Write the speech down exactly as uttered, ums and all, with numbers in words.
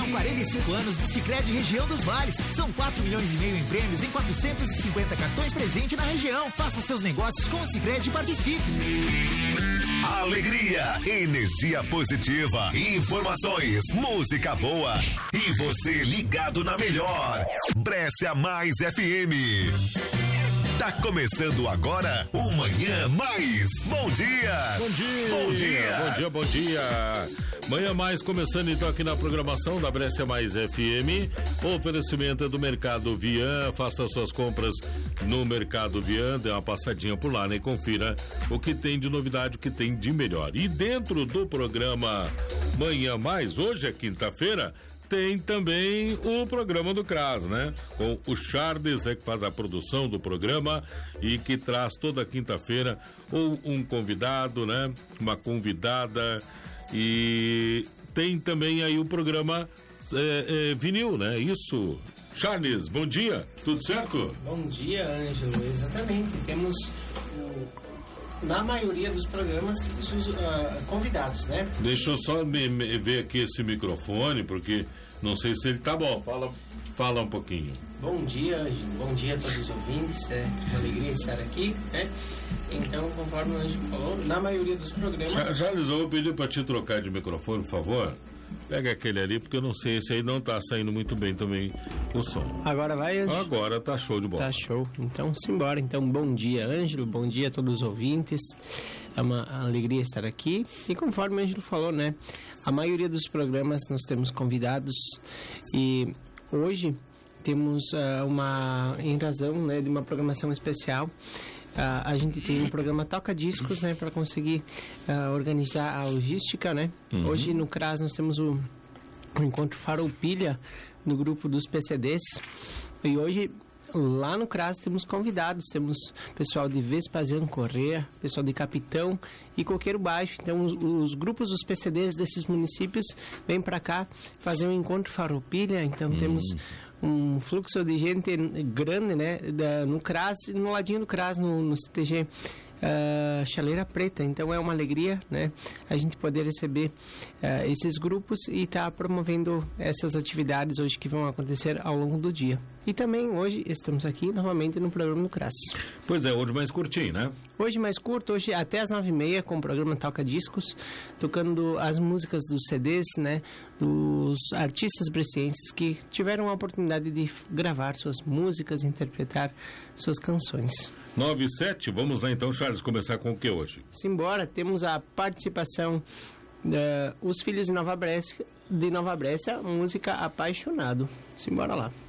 quarenta e cinco anos do Sicredi Região dos Vales. São quatro milhões e meio em prêmios em quatrocentos e cinquenta cartões presente na região. Faça seus negócios com o Sicredi e participe. Alegria, energia positiva, informações, música boa e você ligado na melhor. Brescia Mais F M. Tá começando agora o Manhã Mais. Bom dia. Bom dia. Bom dia. Bom dia, bom dia. Manhã Mais começando então aqui na programação da Brescia Mais F M. O oferecimento é do Mercado Vian. Faça suas compras no Mercado Vian. Dê uma passadinha por lá, né? E confira o que tem de novidade, o que tem de melhor. E dentro do programa Manhã Mais, hoje é quinta-feira, tem também o programa do C R A S, né? Com o Charles, é que faz a produção do programa e que traz toda quinta-feira ou um convidado, né? Uma convidada, e tem também aí o programa é, é, vinil, né? Isso. Charles, bom dia, tudo certo? Bom dia, Ângelo, exatamente. Temos o... Na maioria dos programas temos os uh, convidados, né? Deixa eu só me, me ver aqui esse microfone, porque não sei se ele tá bom. Fala, fala um pouquinho. Bom dia, Ângelo. Bom dia a todos os ouvintes. É uma alegria estar aqui, né? Então, conforme o Ângelo falou, na maioria dos programas... Charles, eu vou pedir para te trocar de microfone, por favor. Pega aquele ali, porque eu não sei, esse aí não tá saindo muito bem também o som. Agora vai, Ângelo? Agora tá show de bola. Tá show. Então, simbora. Então, bom dia, Ângelo. Bom dia a todos os ouvintes. É uma alegria estar aqui. E conforme o Ângelo falou, né? A maioria dos programas nós temos convidados. E hoje temos uh, uma, em razão, né, de uma programação especial, Uh, a gente tem um programa Toca Discos, né, para conseguir uh, organizar a logística, né? Uhum. Hoje no C R A S nós temos o, o encontro Farroupilha no grupo dos P C Ds, e hoje lá no C R A S temos convidados, temos pessoal de Vespasiano Corrêa, pessoal de Capitão e Coqueiro Baixo. Então os, os grupos dos P C Ds desses municípios vêm para cá fazer um encontro Farroupilha. Então uhum. temos um fluxo de gente grande, né, da, no C R A S, no ladinho do C R A S, no, no C T G uh, Chaleira Preta. Então é uma alegria, né, a gente poder receber uh, esses grupos e estar tá promovendo essas atividades hoje que vão acontecer ao longo do dia. E também hoje estamos aqui novamente no programa do C R A S. Pois é, hoje mais curtinho, né? Hoje mais curto, hoje até as nove e meia com o programa Toca Discos, tocando as músicas dos C Ds, né, dos artistas brescienses que tiveram a oportunidade de gravar suas músicas, interpretar suas canções. nove e sete, vamos lá então, Charles, começar com o que hoje? Simbora, temos a participação Uh, os Filhos de Nova Brescia, de Nova Brescia, música Apaixonado. Simbora lá.